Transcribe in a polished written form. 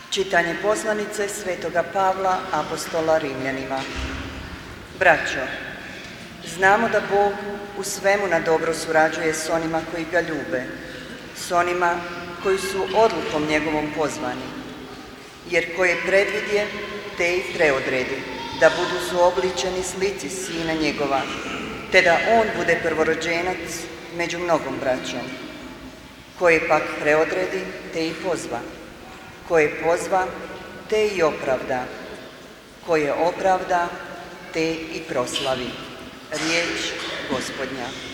Čitanje poslanice svetoga Pavla, apostola Rimljanima. Braćo, znamo da Bog u svemu na dobro surađuje s onima koji ga ljube, s onima koji su odlukom njegovom pozvani. Jer koje predvidje, te i preodredi, da budu suobličeni slici Sina njegova, te da on bude prvorođenac među mnogom braćom. Koje pak preodredi, te i pozva. Koje pozva, te i opravda. Koje opravda, te i proslavi. Riječ Gospodnja.